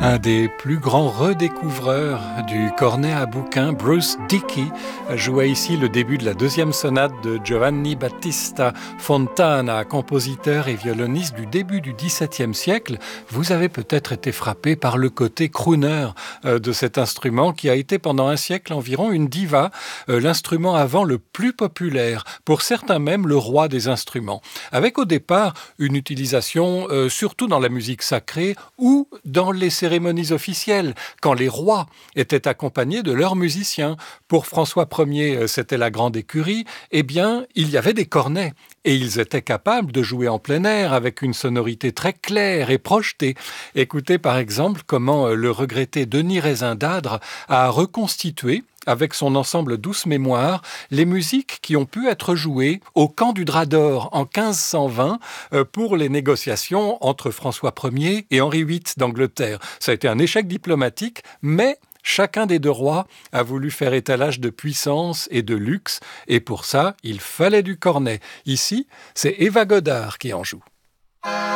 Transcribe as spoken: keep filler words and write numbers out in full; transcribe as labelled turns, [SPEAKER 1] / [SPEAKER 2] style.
[SPEAKER 1] Un des plus grands redécouvreurs du cornet à bouquin, Bruce Dickey, jouait ici le début de la deuxième sonate de Giovanni Battista Fontana, compositeur et violoniste du début du dix-septième siècle. Vous avez peut-être été frappé par le côté crooner de cet instrument qui a été pendant un siècle environ une diva, l'instrument avant le plus populaire, pour certains même le roi des instruments, avec au départ une utilisation euh, surtout dans la musique sacrée ou dans les cérémonies officielles, quand les rois étaient accompagnés de leurs musiciens. Pour François Ier, c'était la grande écurie, eh bien, il y avait des cornets, et ils étaient capables de jouer en plein air avec une sonorité très claire et projetée. Écoutez par exemple comment le regretté Denis Raisindadre a reconstitué, avec son ensemble Douce Mémoire, les musiques qui ont pu être jouées au camp du Drap d'Or en quinze cent vingt pour les négociations entre François Ier et Henri huit d'Angleterre. Ça a été un échec diplomatique, mais chacun des deux rois a voulu faire étalage de puissance et de luxe, et pour ça, il fallait du cornet. Ici, c'est Eva Godard qui en joue.